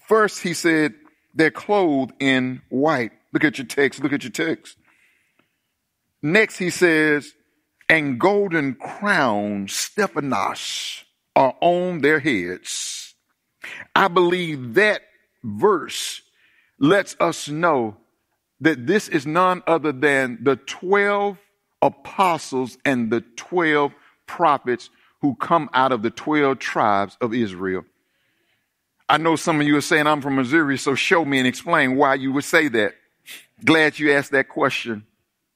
First, he said, they're clothed in white. Look at your text. Look at your text. Next, he says, and golden crowns, Stephanos, are on their heads. I believe that verse lets us know that this is none other than the 12 apostles and the 12 prophets who come out of the 12 tribes of Israel. I know some of you are saying I'm from Missouri, so show me and explain why you would say that. Glad you asked that question.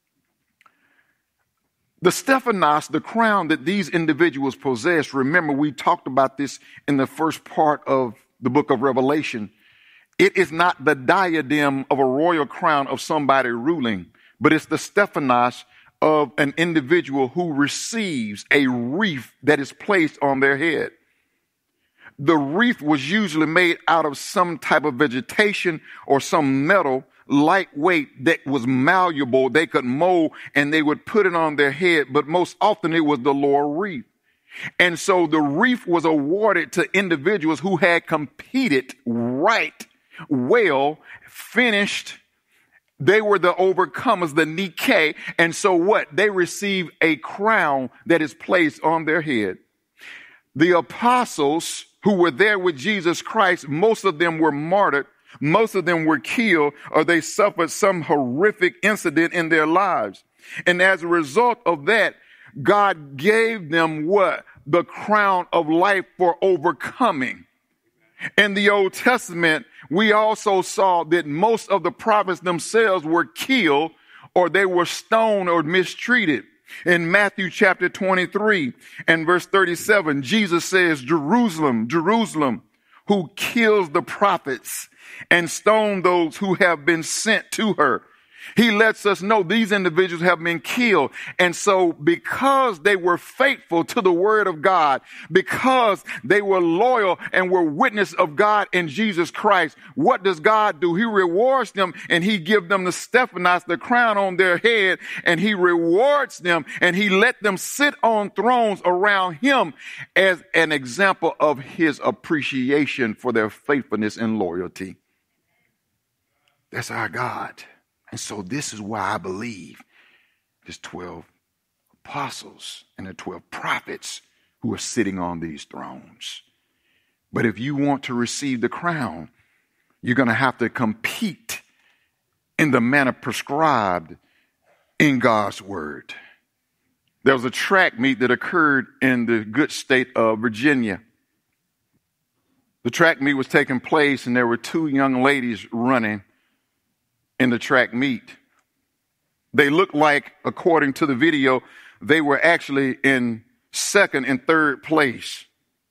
The Stephanos, the crown that these individuals possess, remember we talked about this in the first part of the book of Revelation. It is not the diadem of a royal crown of somebody ruling, but it's the Stephanos of an individual who receives a wreath that is placed on their head. The wreath was usually made out of some type of vegetation or some metal, lightweight, that was malleable. They could mold and they would put it on their head, but most often it was the laurel wreath. And so the wreath was awarded to individuals who had competed right, well, finished. They were the overcomers, the Nike. And so what? They received a crown that is placed on their head. The apostles who were there with Jesus Christ, most of them were martyred. Most of them were killed, or they suffered some horrific incident in their lives. And as a result of that, God gave them what? The crown of life for overcoming. In the Old Testament, we also saw that most of the prophets themselves were killed, or they were stoned or mistreated. In Matthew chapter 23 and verse 37, Jesus says, Jerusalem, Jerusalem, who kills the prophets and stone those who have been sent to her. He lets us know these individuals have been killed. And so because they were faithful to the word of God, because they were loyal and were witness of God in Jesus Christ, what does God do? He rewards them and he gives them the Stephanos, the crown on their head, and he rewards them and he let them sit on thrones around him as an example of his appreciation for their faithfulness and loyalty. That's our God. And so this is why I believe there's 12 apostles and the 12 prophets who are sitting on these thrones. But if you want to receive the crown, you're going to have to compete in the manner prescribed in God's word. There was a track meet that occurred in the good state of Virginia. The track meet was taking place and there were two young ladies running in the track meet. They looked like, according to the video, they were actually in second and third place.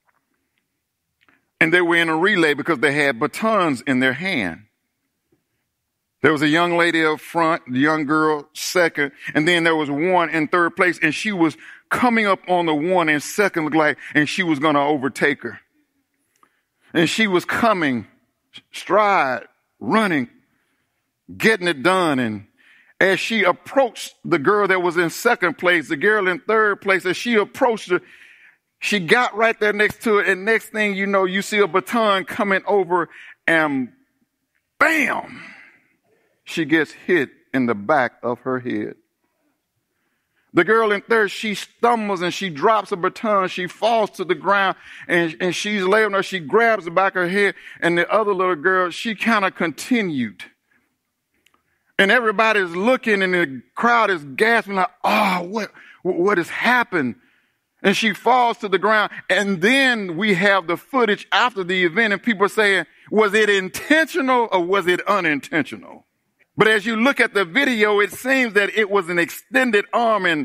And they were in a relay because they had batons in their hand. There was a young lady up front, the young girl second, and then there was one in third place, and she was coming up on the one in second, looked like, and she was going to overtake her. And she was coming, stride, running, getting it done. And as she approached the girl that was in second place, the girl in third place, as she approached her, she got right there next to it. And next thing you know, you see a baton coming over and bam, she gets hit in the back of her head. The girl in third, she stumbles and she drops a baton. She falls to the ground and she's laying there. She grabs the back of her head, and the other little girl, she kind of continued. And everybody's looking and the crowd is gasping like, oh, what has happened? And she falls to the ground. And then we have the footage after the event and people are saying, was it intentional or was it unintentional? But as you look at the video, it seems that it was an extended arm and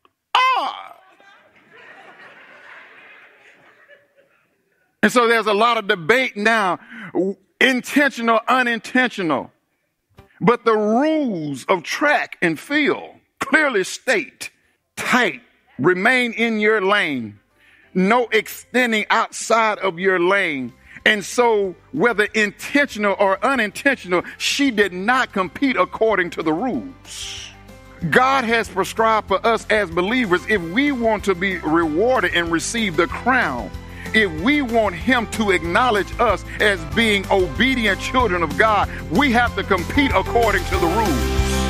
And so there's a lot of debate now, intentional, unintentional. But the rules of track and field clearly state, tight, remain in your lane, no extending outside of your lane. And so whether intentional or unintentional, she did not compete according to the rules. God has prescribed for us as believers, if we want to be rewarded and receive the crown, if we want him to acknowledge us as being obedient children of God, we have to compete according to the rules.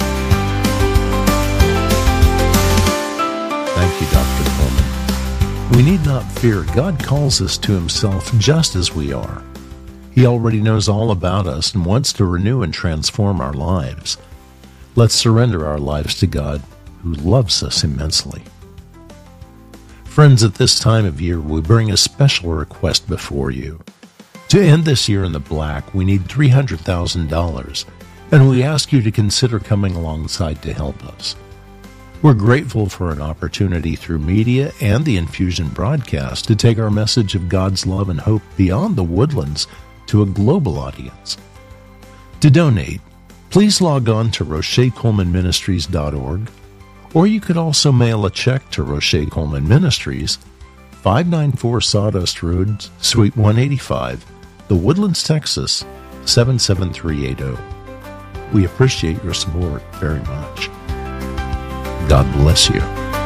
Thank you, Dr. Coleman. We need not fear. God calls us to himself just as we are. He already knows all about us and wants to renew and transform our lives. Let's surrender our lives to God, who loves us immensely. Friends, at this time of year, we bring a special request before you. To end this year in the black, we need $300,000, and we ask you to consider coming alongside to help us. We're grateful for an opportunity through media and the Infusion broadcast to take our message of God's love and hope beyond the Woodlands to a global audience. To donate, please log on to RocheColemanMinistries.org, or you could also mail a check to Roche Coleman Ministries, 594 Sawdust Road, Suite 185, The Woodlands, Texas, 77380. We appreciate your support very much. God bless you.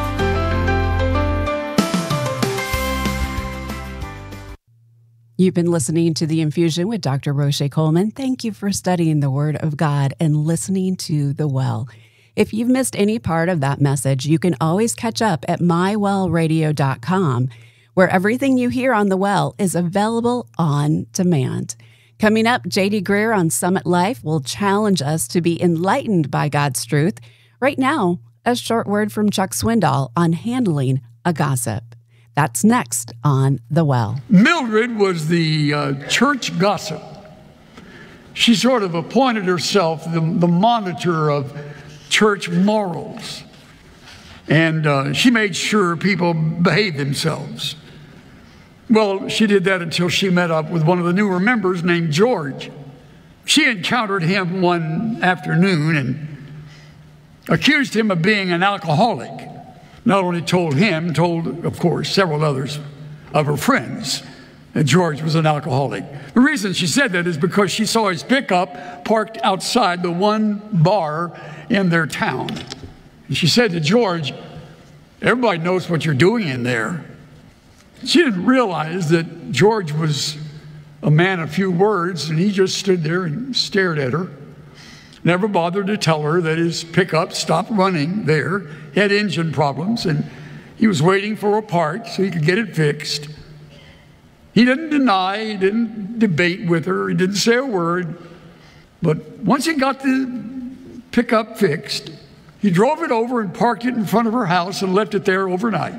You've been listening to The Infusion with Dr. Roche Coleman. Thank you for studying the Word of God and listening to The Well. If you've missed any part of that message, you can always catch up at mywellradio.com, where everything you hear on The Well is available on demand. Coming up, J.D. Greer on Summit Life will challenge us to be enlightened by God's truth. Right now, a short word from Chuck Swindoll on handling a gossip. That's next on The Well. Mildred was the church gossip. She sort of appointed herself the monitor of church morals. And she made sure people behaved themselves. Well, she did that until she met up with one of the newer members named George. She encountered him one afternoon and accused him of being an alcoholic. Not only told him, told, of course, several others of her friends that George was an alcoholic. The reason she said that is because she saw his pickup parked outside the one bar in their town. And she said to George, "Everybody knows what you're doing in there." She didn't realize that George was a man of few words, and he just stood there and stared at her. Never bothered to tell her that his pickup stopped running there. He had engine problems, and he was waiting for a part so he could get it fixed. He didn't deny, he didn't debate with her, he didn't say a word. But once he got the pickup fixed, he drove it over and parked it in front of her house and left it there overnight.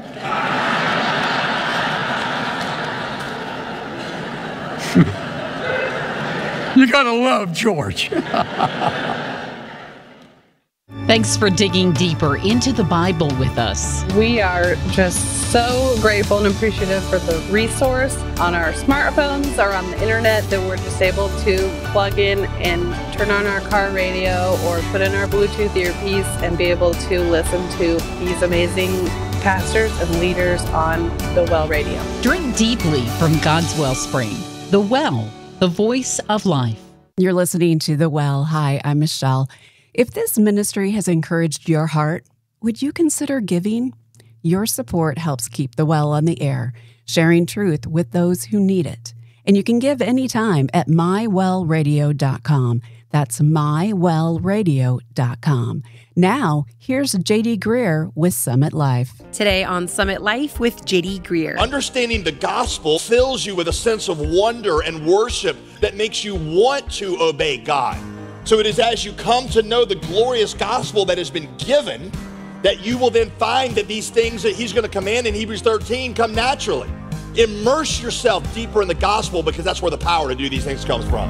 You gotta love George. Thanks for digging deeper into the Bible with us. We are just so grateful and appreciative for the resource on our smartphones or on the internet that we're just able to plug in and turn on our car radio or put in our Bluetooth earpiece and be able to listen to these amazing pastors and leaders on the Well Radio. Drink deeply from God's wellspring. The Well, the voice of life. You're listening to The Well. Hi, I'm Michelle. If this ministry has encouraged your heart, would you consider giving? Your support helps keep The Well on the air, sharing truth with those who need it. And you can give anytime at mywellradio.com. That's mywellradio.com. Now, here's J.D. Greer with Summit Life. Today on Summit Life with J.D. Greer. Understanding the gospel fills you with a sense of wonder and worship that makes you want to obey God. So it is as you come to know the glorious gospel that has been given that you will then find that these things that he's going to command in Hebrews 13 come naturally. Immerse yourself deeper in the gospel because that's where the power to do these things comes from.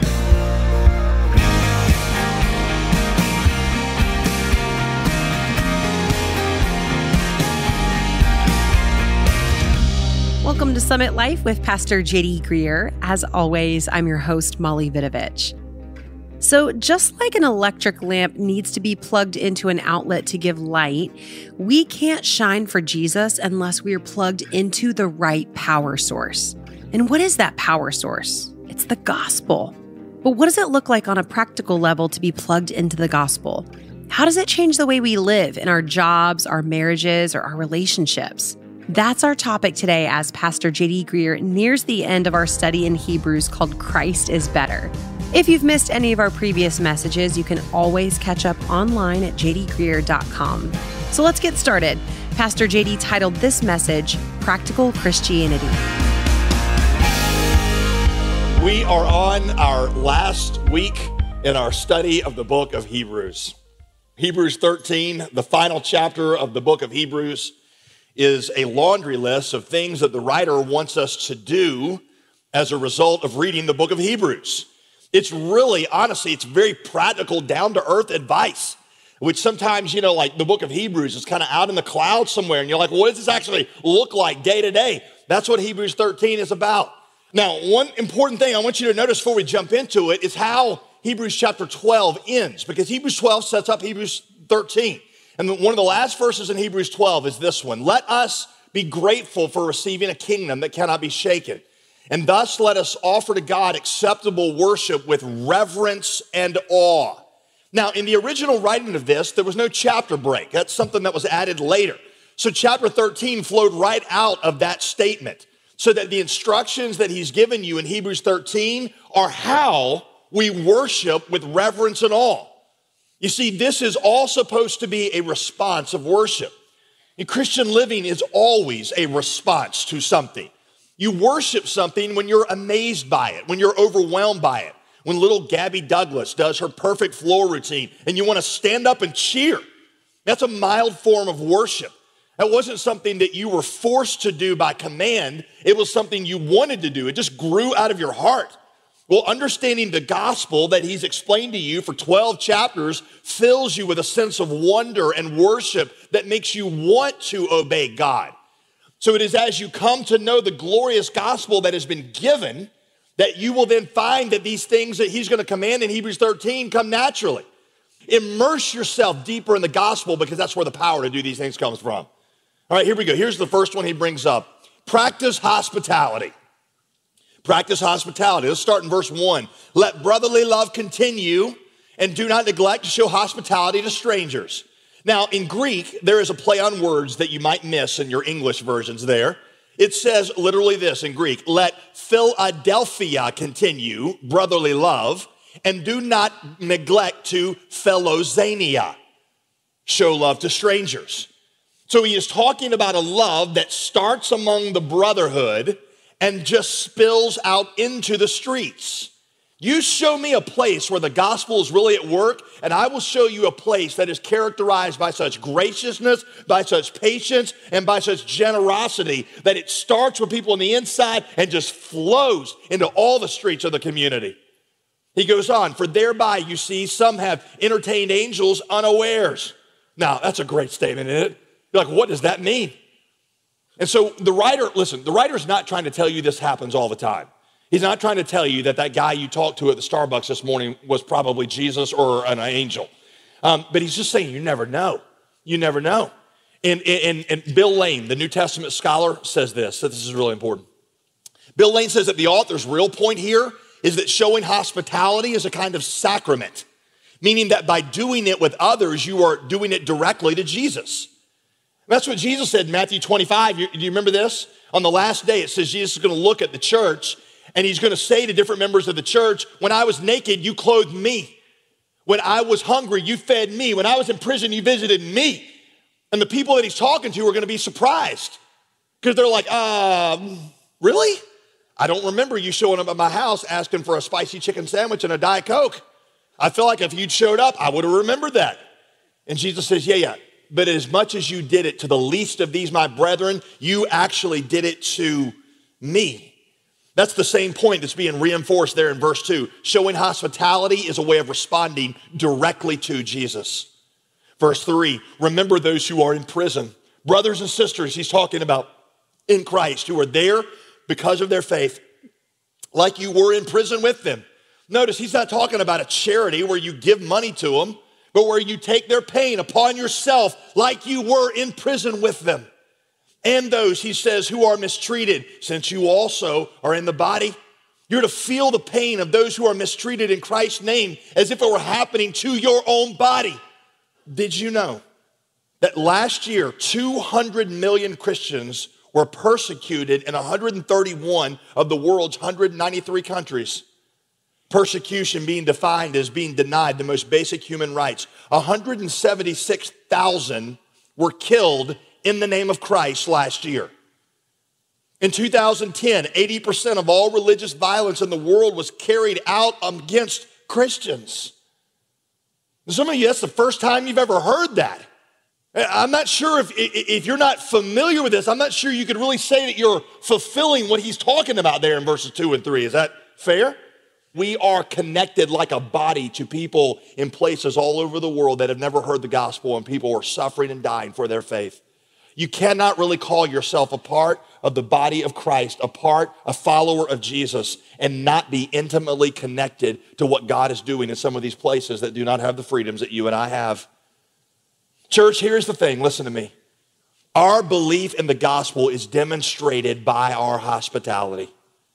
Welcome to Summit Life with Pastor J.D. Greer. As always, I'm your host, Molly Vidovich. So just like an electric lamp needs to be plugged into an outlet to give light, we can't shine for Jesus unless we are plugged into the right power source. And what is that power source? It's the gospel. But what does it look like on a practical level to be plugged into the gospel? How does it change the way we live in our jobs, our marriages, or our relationships? That's our topic today as Pastor J.D. Greear nears the end of our study in Hebrews called Christ is Better. If you've missed any of our previous messages, you can always catch up online at jdgreear.com. So let's get started. Pastor J.D. titled this message, Practical Christianity. We are on our last week in our study of the book of Hebrews. Hebrews 13, the final chapter of the book of Hebrews, is a laundry list of things that the writer wants us to do as a result of reading the book of Hebrews. It's really, honestly, it's very practical, down-to-earth advice, which sometimes, like the book of Hebrews is kind of out in the clouds somewhere, and you're like, well, what does this actually look like day to day? That's what Hebrews 13 is about. Now, one important thing I want you to notice before we jump into it is how Hebrews chapter 12 ends, because Hebrews 12 sets up Hebrews 13. And one of the last verses in Hebrews 12 is this one. Let us be grateful for receiving a kingdom that cannot be shaken. And thus let us offer to God acceptable worship with reverence and awe. Now, in the original writing of this, there was no chapter break. That's something that was added later. So chapter 13 flowed right out of that statement, so that the instructions that he's given you in Hebrews 13 are how we worship with reverence and awe. You see, this is all supposed to be a response of worship. And Christian living is always a response to something. You worship something when you're amazed by it, when you're overwhelmed by it. When little Gabby Douglas does her perfect floor routine and you want to stand up and cheer. That's a mild form of worship. That wasn't something that you were forced to do by command. It was something you wanted to do. It just grew out of your heart. Well, understanding the gospel that he's explained to you for 12 chapters fills you with a sense of wonder and worship that makes you want to obey God. So it is as you come to know the glorious gospel that has been given that you will then find that these things that he's going to command in Hebrews 13 come naturally. Immerse yourself deeper in the gospel because that's where the power to do these things comes from. All right, here we go. Here's the first one he brings up. Practice hospitality. Practice hospitality. Let's start in verse 1. Let brotherly love continue and do not neglect to show hospitality to strangers. Now, in Greek, there is a play on words that you might miss in your English versions there. It says literally this in Greek, let Philadelphia continue, brotherly love, and do not neglect to philoxenia, show love to strangers. So he is talking about a love that starts among the brotherhood and just spills out into the streets. You show me a place where the gospel is really at work, and I will show you a place that is characterized by such graciousness, by such patience, and by such generosity that it starts with people on the inside and just flows into all the streets of the community. He goes on, for thereby, you see, some have entertained angels unawares. Now, that's a great statement, isn't it? You're like, what does that mean? And so the writer's not trying to tell you this happens all the time. He's not trying to tell you that guy you talked to at the Starbucks this morning was probably Jesus or an angel. But he's just saying you never know. You never know. And Bill Lane, the New Testament scholar, says this, so this is really important. Bill Lane says that the author's real point here is that showing hospitality is a kind of sacrament, meaning that by doing it with others, you are doing it directly to Jesus. That's what Jesus said in Matthew 25. Do you remember this? On the last day, it says Jesus is going to look at the church and he's going to say to different members of the church, when I was naked, you clothed me. When I was hungry, you fed me. When I was in prison, you visited me. And the people that he's talking to are going to be surprised because they're like, really? I don't remember you showing up at my house asking for a spicy chicken sandwich and a Diet Coke. I feel like if you'd showed up, I would have remembered that. And Jesus says, yeah. But as much as you did it to the least of these, my brethren, you actually did it to me. That's the same point that's being reinforced there in verse 2. Showing hospitality is a way of responding directly to Jesus. Verse 3, remember those who are in prison. Brothers and sisters, he's talking about in Christ, who are there because of their faith, like you were in prison with them. Notice he's not talking about a charity where you give money to them, but where you take their pain upon yourself like you were in prison with them. And those, he says, who are mistreated, since you also are in the body. You're to feel the pain of those who are mistreated in Christ's name as if it were happening to your own body. Did you know that last year, 200 million Christians were persecuted in 131 of the world's 193 countries. Persecution being defined as being denied the most basic human rights. 176,000 were killed in the name of Christ last year. In 2010, 80% of all religious violence in the world was carried out against Christians. Some of you, that's the first time you've ever heard that. I'm not sure if you're not familiar with this, I'm not sure you could really say that you're fulfilling what he's talking about there in verses 2 and 3. Is that fair? We are connected like a body to people in places all over the world that have never heard the gospel, and people are suffering and dying for their faith. You cannot really call yourself a part of the body of Christ, a follower of Jesus, and not be intimately connected to what God is doing in some of these places that do not have the freedoms that you and I have. Church, here's the thing, listen to me. Our belief in the gospel is demonstrated by our hospitality.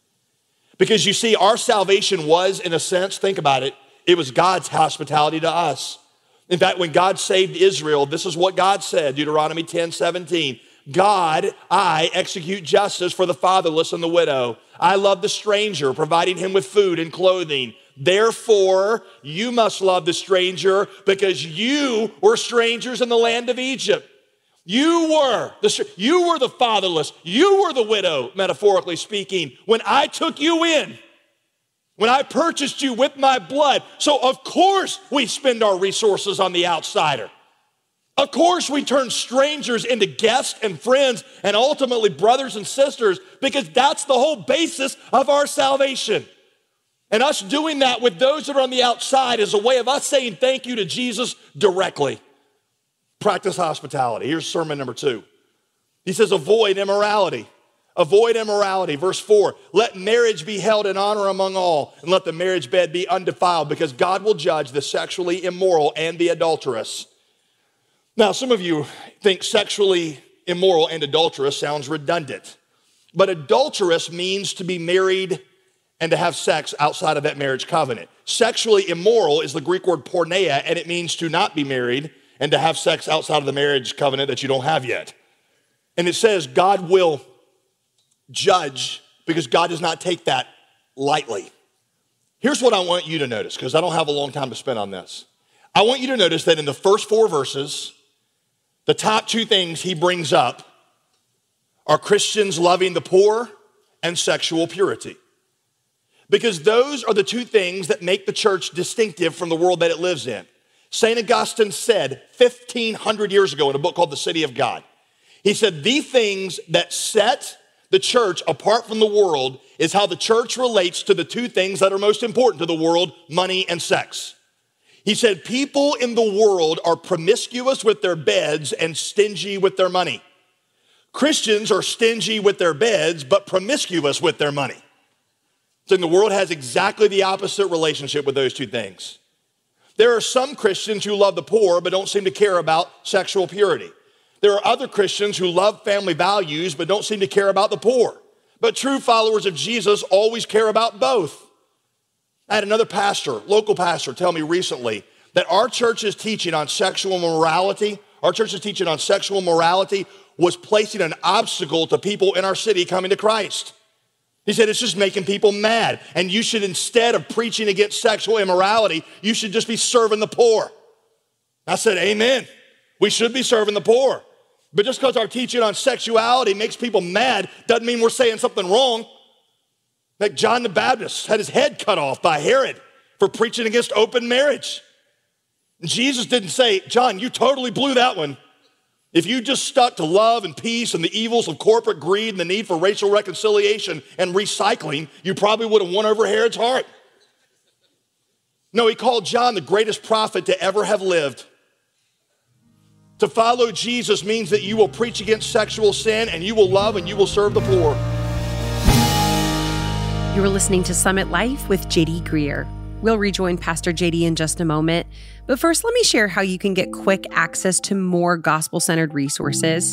Because you see, our salvation was, in a sense, think about it, it was God's hospitality to us. In fact, when God saved Israel, this is what God said, Deuteronomy 10:17. God, I execute justice for the fatherless and the widow. I love the stranger, providing him with food and clothing. Therefore, you must love the stranger because you were strangers in the land of Egypt. You were the fatherless. You were the widow, metaphorically speaking, when I took you in. When I purchased you with my blood. So of course we spend our resources on the outsider. Of course we turn strangers into guests and friends and ultimately brothers and sisters, because that's the whole basis of our salvation. And us doing that with those that are on the outside is a way of us saying thank you to Jesus directly. Practice hospitality. Here's sermon number 2. He says avoid immorality. Avoid immorality. Verse 4, let marriage be held in honor among all, and let the marriage bed be undefiled, because God will judge the sexually immoral and the adulterous. Now, some of you think sexually immoral and adulterous sounds redundant, but adulterous means to be married and to have sex outside of that marriage covenant. Sexually immoral is the Greek word porneia, and it means to not be married and to have sex outside of the marriage covenant that you don't have yet. And it says God will judge, because God does not take that lightly. Here's what I want you to notice, because I don't have a long time to spend on this. I want you to notice that in the first 4 verses, the top 2 things he brings up are Christians loving the poor and sexual purity. Because those are the 2 things that make the church distinctive from the world that it lives in. St. Augustine said 1,500 years ago in a book called The City of God, he said, the things that set the church apart from the world is how the church relates to the 2 things that are most important to the world, money and sex. He said, people in the world are promiscuous with their beds and stingy with their money. Christians are stingy with their beds, but promiscuous with their money. So the world has exactly the opposite relationship with those 2 things. There are some Christians who love the poor, but don't seem to care about sexual purity. There are other Christians who love family values, but don't seem to care about the poor. But true followers of Jesus always care about both. I had another pastor, local pastor, tell me recently that our church's teaching on sexual morality, was placing an obstacle to people in our city coming to Christ. He said, it's just making people mad. And you should, instead of preaching against sexual immorality, you should just be serving the poor. I said, amen. We should be serving the poor. But just because our teaching on sexuality makes people mad doesn't mean we're saying something wrong. Like John the Baptist had his head cut off by Herod for preaching against open marriage. And Jesus didn't say, John, you totally blew that one. If you just stuck to love and peace and the evils of corporate greed and the need for racial reconciliation and recycling, you probably would have won over Herod's heart. No, he called John the greatest prophet to ever have lived. To follow Jesus means that you will preach against sexual sin, and you will love and you will serve the poor. You are listening to Summit Life with J.D. Greear. We'll rejoin Pastor J.D. in just a moment. But first, let me share how you can get quick access to more gospel-centered resources.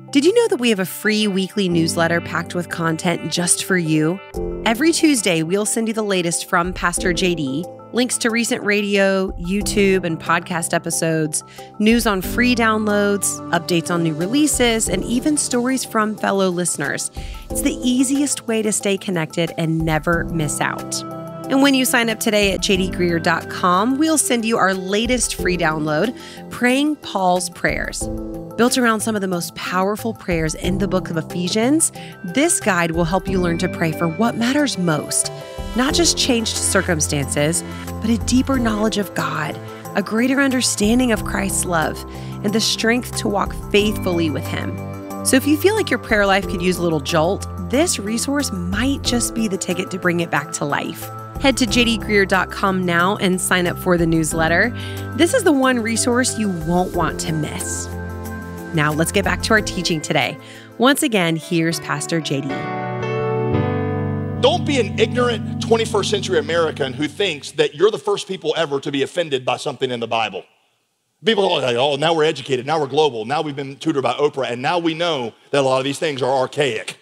Did you know that we have a free weekly newsletter packed with content just for you? Every Tuesday, we'll send you the latest from Pastor JD, links to recent radio, YouTube, and podcast episodes, news on free downloads, updates on new releases, and even stories from fellow listeners. It's the easiest way to stay connected and never miss out. And when you sign up today at jdgreer.com, we'll send you our latest free download, Praying Paul's Prayers. Built around some of the most powerful prayers in the book of Ephesians, this guide will help you learn to pray for what matters most, not just changed circumstances, but a deeper knowledge of God, a greater understanding of Christ's love, and the strength to walk faithfully with Him. So if you feel like your prayer life could use a little jolt, this resource might just be the ticket to bring it back to life. Head to jdgreer.com now and sign up for the newsletter. This is the one resource you won't want to miss. Now let's get back to our teaching today. Once again, here's Pastor JD. Don't be an ignorant 21st century American who thinks that you're the first people ever to be offended by something in the Bible. People are like, oh, now we're educated, now we're global, now we've been tutored by Oprah, and now we know that a lot of these things are archaic.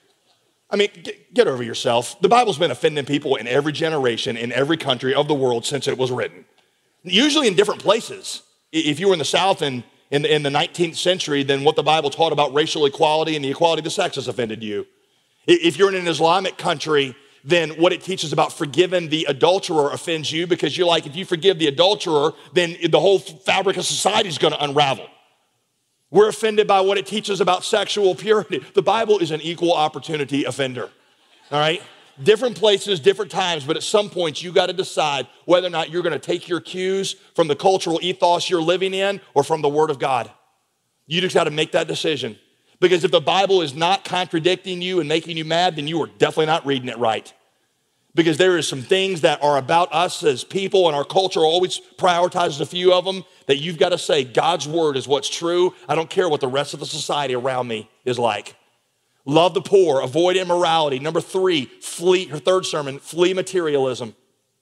I mean, get over yourself. The Bible's been offending people in every generation, in every country of the world since it was written. Usually in different places. If you were in the South and in the 19th century, then what the Bible taught about racial equality and the equality of the sexes offended you. If you're in an Islamic country, then what it teaches about forgiving the adulterer offends you because you're like, if you forgive the adulterer, then the whole fabric of society is going to unravel. We're offended by what it teaches about sexual purity. The Bible is an equal opportunity offender, all right? Different places, different times, but at some point you got to decide whether or not you're going to take your cues from the cultural ethos you're living in or from the Word of God. You just got to make that decision. Because if the Bible is not contradicting you and making you mad, then you are definitely not reading it right. Because there is some things that are about us as people, and our culture always prioritizes a few of them, that you've got to say, God's Word is what's true. I don't care what the rest of the society around me is like. Love the poor, avoid immorality. Number 3, her third sermon, flee materialism.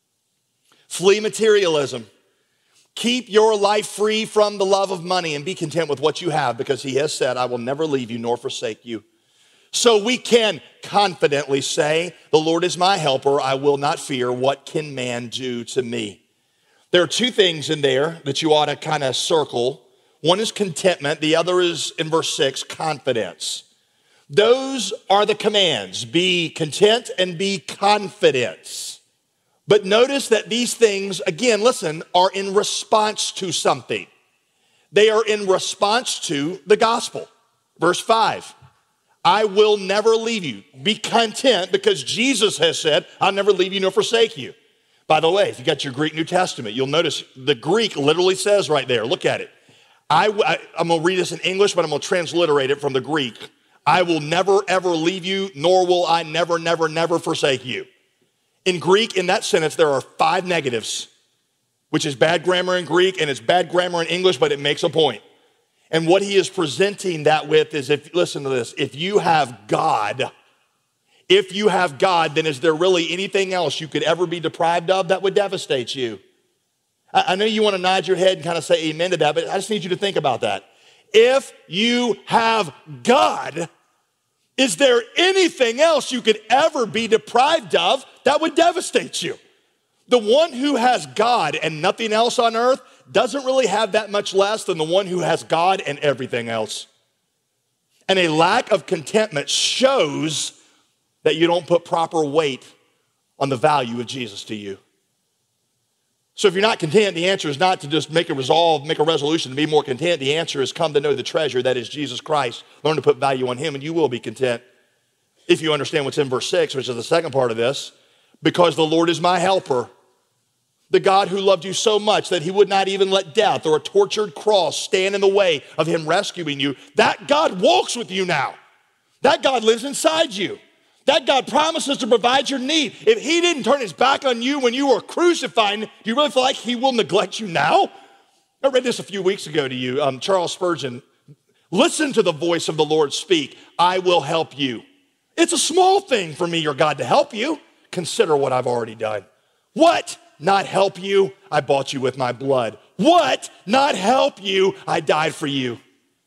Flee materialism. Keep your life free from the love of money and be content with what you have because He has said, I will never leave you nor forsake you. So we can confidently say, the Lord is my helper. I will not fear. What can man do to me? There are 2 things in there that you ought to kind of circle. One is contentment. The other is, in verse 6, confidence. Those are the commands. Be content and be confident. But notice that these things, again, listen, are in response to something. They are in response to the gospel. Verse 5, I will never leave you. Be content because Jesus has said, I'll never leave you nor forsake you. By the way, if you got your Greek New Testament, you'll notice the Greek literally says right there, look at it. I'm going to read this in English, but I'm going to transliterate it from the Greek. I will never, ever leave you, nor will I never, never, never forsake you. In Greek, in that sentence, there are 5 negatives, which is bad grammar in Greek, and it's bad grammar in English, but it makes a point. And what he is presenting that with is, listen to this, if you have God, then is there really anything else you could ever be deprived of that would devastate you? I know you want to nod your head and kind of say amen to that, but I just need you to think about that. If you have God, is there anything else you could ever be deprived of that would devastate you? The one who has God and nothing else on earth doesn't really have that much less than the one who has God and everything else. And a lack of contentment shows that you don't put proper weight on the value of Jesus to you. So if you're not content, the answer is not to just make a resolution to be more content. The answer is come to know the treasure that is Jesus Christ. Learn to put value on Him and you will be content. If you understand what's in verse 6, which is the second part of this, because the Lord is my helper, the God who loved you so much that He would not even let death or a tortured cross stand in the way of Him rescuing you. That God walks with you now. That God lives inside you. That God promises to provide your need. If He didn't turn His back on you when you were crucified, do you really feel like He will neglect you now? I read this a few weeks ago to you. Charles Spurgeon, listen to the voice of the Lord speak. I will help you. It's a small thing for me, your God, to help you. Consider what I've already done. What? Not help you? I bought you with my blood. What? Not help you? I died for you.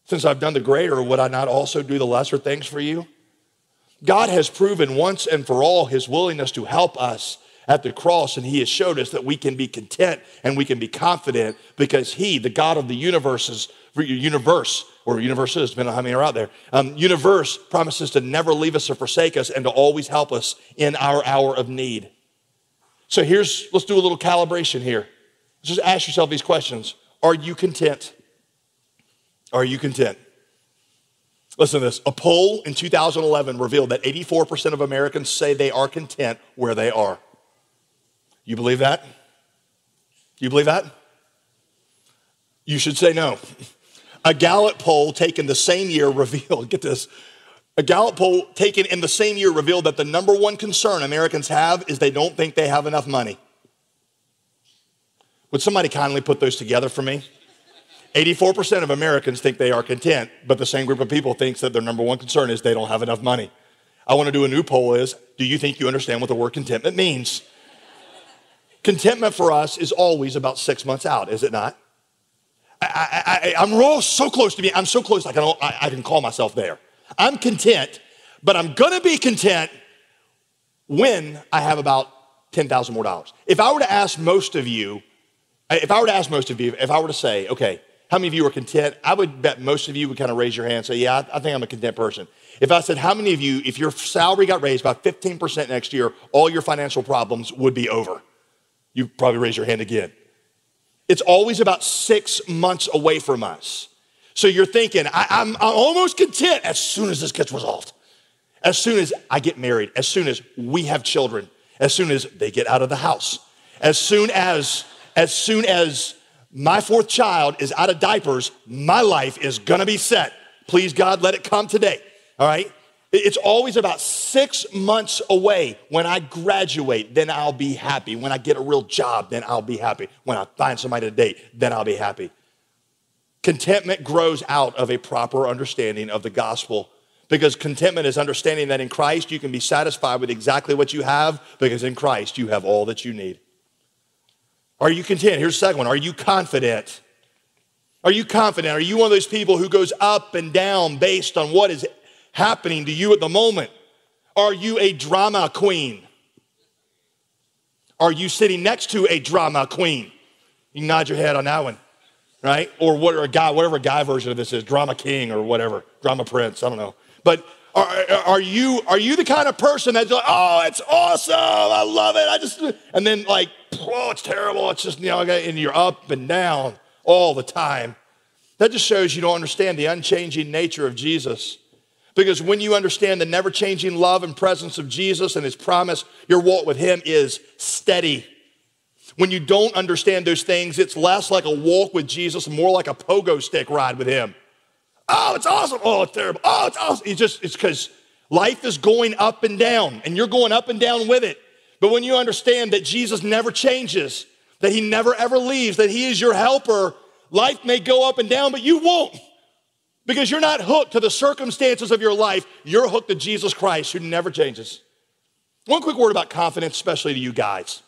Since I've done the greater, would I not also do the lesser things for you? God has proven once and for all his willingness to help us at the cross, and he has showed us that we can be content and we can be confident because he, the God of the universes, universes, depending on how many are out there, universe promises to never leave us or forsake us and to always help us in our hour of need. So let's do a little calibration here. Just ask yourself these questions. Are you content? Are you content? Listen to this. A poll in 2011 revealed that 84% of Americans say they are content where they are. You believe that? You believe that? You should say no. A Gallup poll taken the same year revealed, get this, a Gallup poll taken in the same year revealed that the number one concern Americans have is they don't think they have enough money. Would somebody kindly put those together for me? 84% of Americans think they are content, but the same group of people thinks that their number one concern is they don't have enough money. I want to do a new poll is, do you think you understand what the word contentment means? Contentment for us is always about 6 months out, is it not? I'm so close to me. I'm so close I can call myself there. I'm content, but I'm going to be content when I have about $10,000 more. If I were to ask most of you, if I were to say, okay, how many of you are content? I would bet most of you would kind of raise your hand and say, yeah, I think I'm a content person. If I said, how many of you, if your salary got raised by 15% next year, all your financial problems would be over? You probably raise your hand again. It's always about 6 months away from us. So you're thinking, I'm almost content as soon as this gets resolved. As soon as I get married, as soon as we have children, as soon as they get out of the house, as soon as my fourth child is out of diapers, my life is gonna be set. Please God, let it come today, all right? It's always about 6 months away. When I graduate, then I'll be happy. When I get a real job, then I'll be happy. When I find somebody to date, then I'll be happy. Contentment grows out of a proper understanding of the gospel, because contentment is understanding that in Christ you can be satisfied with exactly what you have, because in Christ you have all that you need. Are you content? Here's the second one. Are you confident? Are you confident? Are you one of those people who goes up and down based on what is happening to you at the moment? Are you a drama queen? Are you sitting next to a drama queen? You can nod your head on that one, right? Or whatever guy version of this is, drama king or whatever, drama prince, I don't know. But are you the kind of person that's like, oh, it's awesome, I love it, and then like, oh, it's terrible, it's just, and you're up and down all the time. That just shows you don't understand the unchanging nature of Jesus. Because when you understand the never-changing love and presence of Jesus and his promise, your walk with him is steady. When you don't understand those things, it's less like a walk with Jesus and more like a pogo stick ride with him. Oh, it's awesome. Oh, it's terrible. Oh, it's awesome. It's because life is going up and down, and you're going up and down with it. But when you understand that Jesus never changes, that he never ever leaves, that he is your helper, life may go up and down, but you won't. Because you're not hooked to the circumstances of your life. You're hooked to Jesus Christ, who never changes. One quick word about confidence, especially to you guys.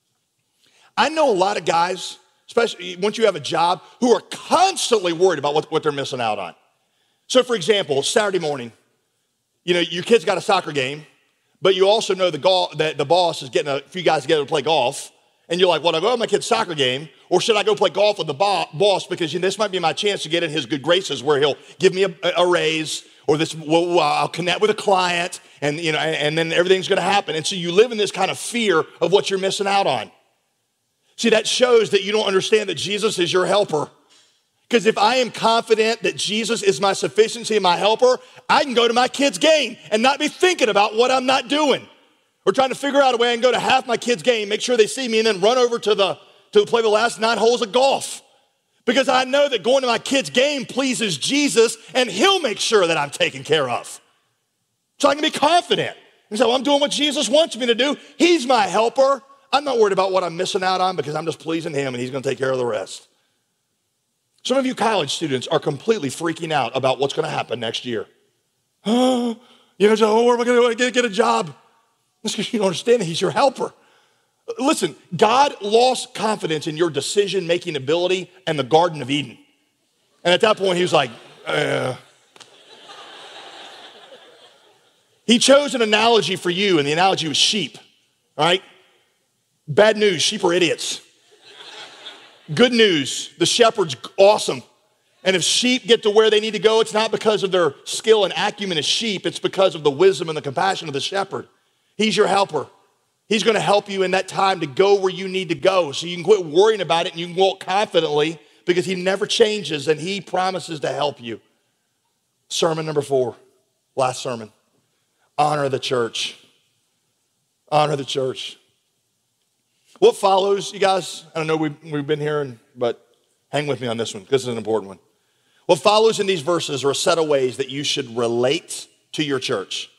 I know a lot of guys, especially once you have a job, who are constantly worried about what they're missing out on. So for example, Saturday morning, your kid's got a soccer game, but you also know that the boss is getting a few guys together to play golf. And you're like, well, I go to my kid's soccer game, or should I go play golf with the boss because this might be my chance to get in his good graces where he'll give me a raise, or I'll connect with a client, and then everything's going to happen. And so you live in this kind of fear of what you're missing out on. See, that shows that you don't understand that Jesus is your helper. Because if I am confident that Jesus is my sufficiency and my helper, I can go to my kid's game and not be thinking about what I'm not doing. Or trying to figure out a way I can go to half my kid's game, make sure they see me, and then run over to play the last 9 holes of golf. Because I know that going to my kid's game pleases Jesus, and he'll make sure that I'm taken care of. So I can be confident. And so I'm doing what Jesus wants me to do. He's my helper. I'm not worried about what I'm missing out on because I'm just pleasing him, and he's going to take care of the rest. Some of you college students are completely freaking out about what's going to happen next year. Where am I going to get a job? That's because you don't understand that he's your helper. Listen, God lost confidence in your decision-making ability in the Garden of Eden. And at that point, he was like, He chose an analogy for you, and the analogy was sheep, all right? Bad news, sheep are idiots. Good news, the shepherd's awesome. And if sheep get to where they need to go, it's not because of their skill and acumen as sheep, it's because of the wisdom and the compassion of the shepherd. He's your helper. He's gonna help you in that time to go where you need to go, so you can quit worrying about it and you can walk confidently, because he never changes and he promises to help you. Sermon number 4, last sermon. Honor the church. Honor the church. What follows, you guys? I don't know, we've been here, but hang with me on this one. This is an important one. What follows in these verses are a set of ways that you should relate to your church.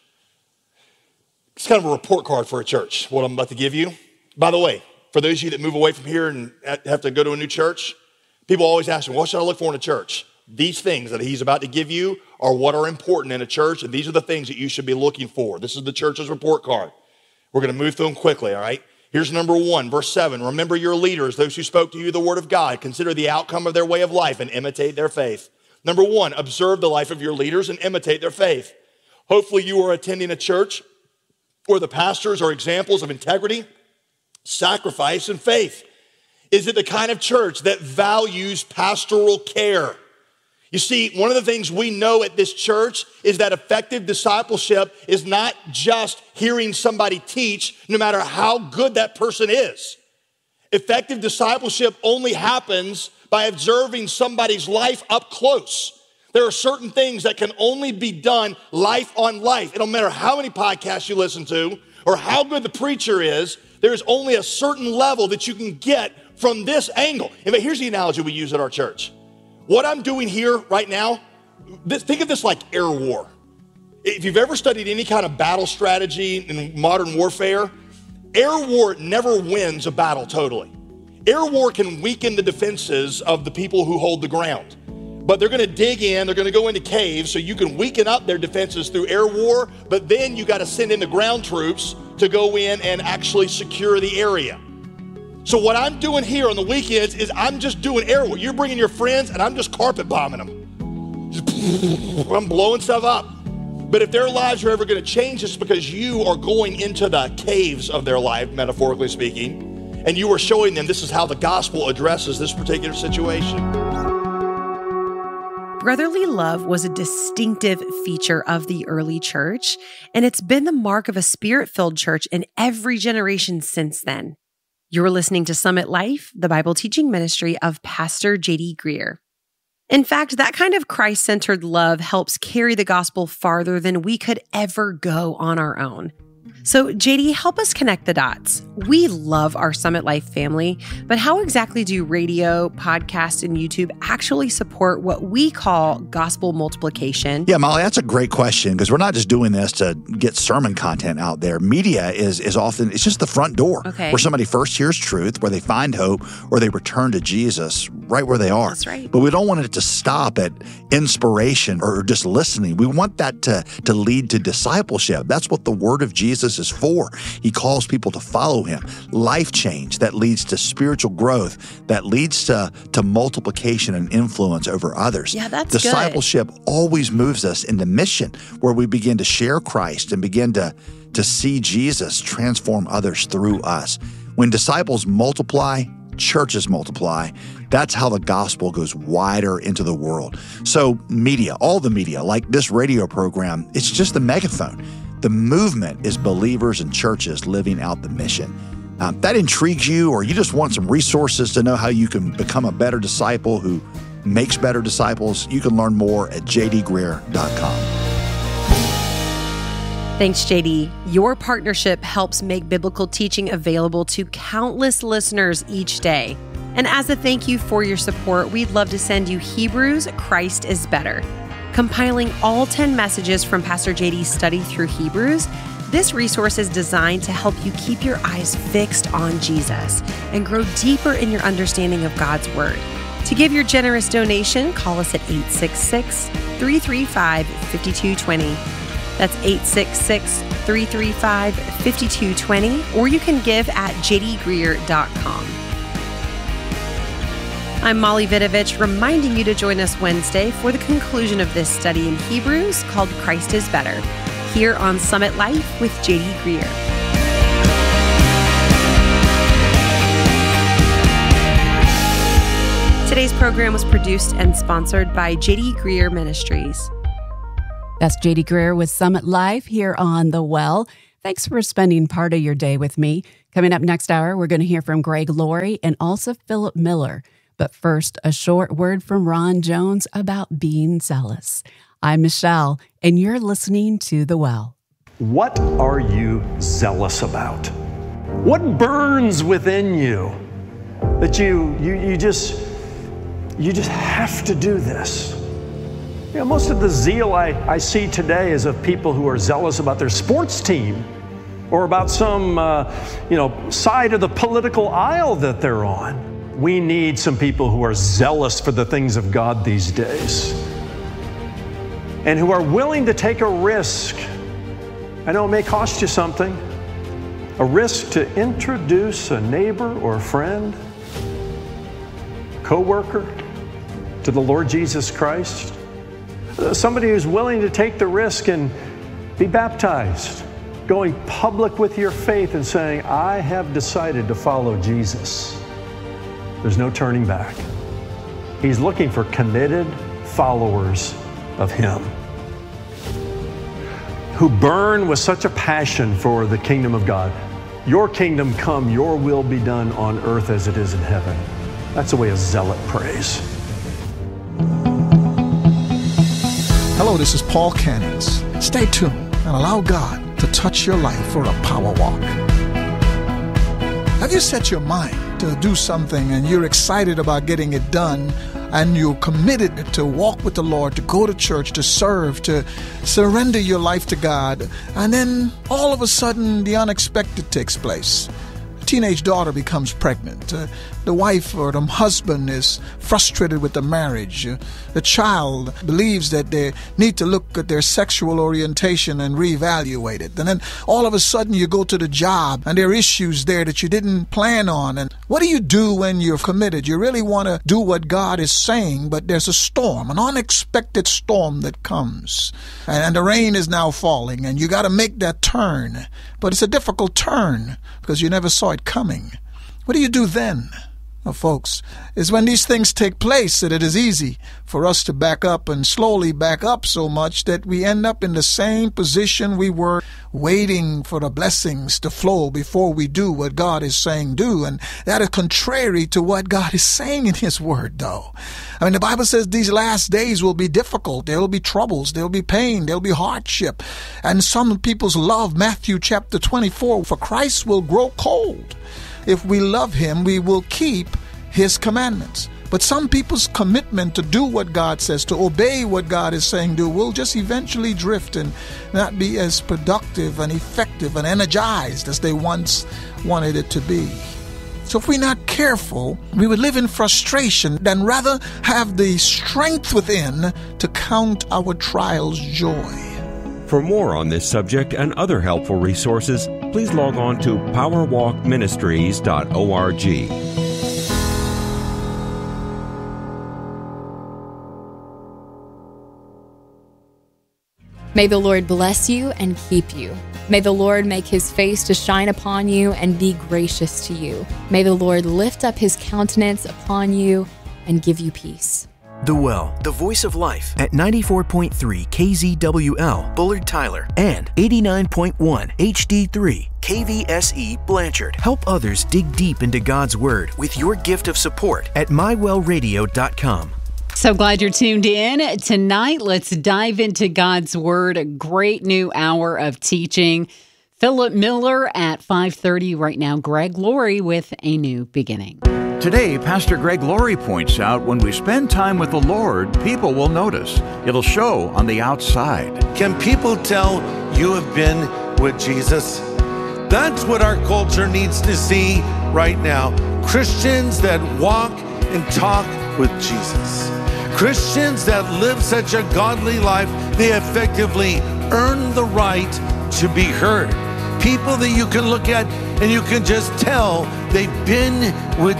It's kind of a report card for a church, what I'm about to give you. By the way, for those of you that move away from here and have to go to a new church, people always ask me, what should I look for in a church? These things that he's about to give you are what are important in a church, and these are the things that you should be looking for. This is the church's report card. We're going to move through them quickly, all right? Here's number 1, verse 7. Remember your leaders, those who spoke to you the word of God. Consider the outcome of their way of life and imitate their faith. Number 1, observe the life of your leaders and imitate their faith. Hopefully you are attending a church where the pastors are examples of integrity, sacrifice, and faith. Is it the kind of church that values pastoral care? You see, one of the things we know at this church is that effective discipleship is not just hearing somebody teach, no matter how good that person is. Effective discipleship only happens by observing somebody's life up close. There are certain things that can only be done life on life. It don't matter how many podcasts you listen to or how good the preacher is, there's only a certain level that you can get from this angle. In fact, here's the analogy we use at our church. What I'm doing here right now, think of this like air war. If you've ever studied any kind of battle strategy in modern warfare, air war never wins a battle totally. Air war can weaken the defenses of the people who hold the ground. But they're gonna dig in, they're gonna go into caves, so you can weaken up their defenses through air war, but then you gotta send in the ground troops to go in and actually secure the area. So what I'm doing here on the weekends is I'm just doing air war. You're bringing your friends and I'm just carpet bombing them. I'm blowing stuff up. But if their lives are ever gonna change, it's because you are going into the caves of their life, metaphorically speaking, and you are showing them this is how the gospel addresses this particular situation. Brotherly love was a distinctive feature of the early church, and it's been the mark of a spirit-filled church in every generation since then. You're listening to Summit Life, the Bible teaching ministry of Pastor J.D. Greear. In fact, that kind of Christ-centered love helps carry the gospel farther than we could ever go on our own. So, JD, help us connect the dots. We love our Summit Life family, but how exactly do radio, podcast, and YouTube actually support what we call gospel multiplication? Yeah, Molly, that's a great question, because we're not just doing this to get sermon content out there. Media is often, it's just the front door where somebody first hears truth, where they find hope, or they return to Jesus right where they are. That's right. But we don't want it to stop at inspiration or just listening. We want that to lead to discipleship. That's what the word of Jesus is for. He calls people to follow him. Life change that leads to spiritual growth, that leads to multiplication and influence over others. Yeah, that's Discipleship good. always moves us into mission, where we begin to share Christ and begin to see Jesus transform others through us. When disciples multiply, churches multiply. That's how the gospel goes wider into the world. So media, all the media, like this radio program, it's just the megaphone. The movement is believers and churches living out the mission. That intrigues you, or you just want some resources to know how you can become a better disciple who makes better disciples, you can learn more at jdgreear.com. Thanks, JD. Your partnership helps make biblical teaching available to countless listeners each day. And as a thank you for your support, we'd love to send you Hebrews, Christ is Better. Compiling all 10 messages from Pastor JD's study through Hebrews, this resource is designed to help you keep your eyes fixed on Jesus and grow deeper in your understanding of God's Word. To give your generous donation, call us at 866-335-5220. That's 866-335-5220, or you can give at jdgreear.com. I'm Molly Vidovich, reminding you to join us Wednesday for the conclusion of this study in Hebrews called Christ is Better, here on Summit Life with J.D. Greear. Today's program was produced and sponsored by J.D. Greear Ministries. That's J.D. Greear with Summit Life here on The Well. Thanks for spending part of your day with me. Coming up next hour, we're going to hear from Greg Laurie and also Philip Miller. But first, a short word from Ron Jones about being zealous. I'm Michelle, and you're listening to The Well. What are you zealous about? What burns within you that you just have to do this? You know, most of the zeal I see today is of people who are zealous about their sports team or about some side of the political aisle that they're on. We need some people who are zealous for the things of God these days and who are willing to take a risk. I know it may cost you something, a risk to introduce a neighbor or a friend, co-worker to the Lord Jesus Christ. Somebody who's willing to take the risk and be baptized, going public with your faith and saying, I have decided to follow Jesus. There's no turning back. He's looking for committed followers of Him who burn with such a passion for the kingdom of God. Your kingdom come, your will be done on earth as it is in heaven. That's the way a zealot prays. Hello, this is Paul Cannons. Stay tuned and allow God to touch your life for a power walk. Have you set your mind to do something and you're excited about getting it done and you're committed to walk with the Lord, to go to church, to serve, to surrender your life to God, and then all of a sudden the unexpected takes place? A teenage daughter becomes pregnant. The wife or the husband is frustrated with the marriage. The child believes that they need to look at their sexual orientation and reevaluate it. And then all of a sudden you go to the job and there are issues there that you didn't plan on. And what do you do when you're committed? You really want to do what God is saying, but there's a storm, an unexpected storm that comes. And the rain is now falling and you got to make that turn. But it's a difficult turn because you never saw it coming. What do you do then? Well, folks, it's when these things take place that it is easy for us to back up and slowly back up so much that we end up in the same position we were, waiting for the blessings to flow before we do what God is saying do. And that is contrary to what God is saying in His Word, though. I mean, the Bible says these last days will be difficult. There will be troubles. There will be pain. There will be hardship. And some people's love, Matthew chapter 24, for Christ will grow cold. If we love Him, we will keep His commandments. But some people's commitment to do what God says, to obey what God is saying do, will just eventually drift and not be as productive and effective and energized as they once wanted it to be. So if we're not careful, we would live in frustration than rather have the strength within to count our trials joy. For more on this subject and other helpful resources, please log on to powerwalkministries.org. May the Lord bless you and keep you. May the Lord make His face to shine upon you and be gracious to you. May the Lord lift up His countenance upon you and give you peace. The Well, the voice of life at 94.3 KZWL, Bullard Tyler, and 89.1 HD3 KVSE Blanchard. Help others dig deep into God's Word with your gift of support at mywellradio.com. So glad you're tuned in. Tonight, let's dive into God's Word, a great new hour of teaching. Philip Miller at 5:30 right now. Greg Laurie with A New Beginning. Today, Pastor Greg Laurie points out when we spend time with the Lord, people will notice. It'll show on the outside. Can people tell you have been with Jesus? That's what our culture needs to see right now. Christians that walk and talk with Jesus. Christians that live such a godly life, they effectively earn the right to be heard. People that you can look at and you can just tell they've been with